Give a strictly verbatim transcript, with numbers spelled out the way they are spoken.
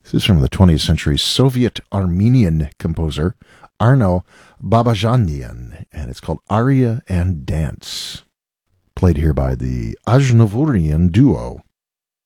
This is from the twentieth century Soviet Armenian composer Arno Babajanian, and it's called Aria and Dance. Played here by the Ajnavurian Duo.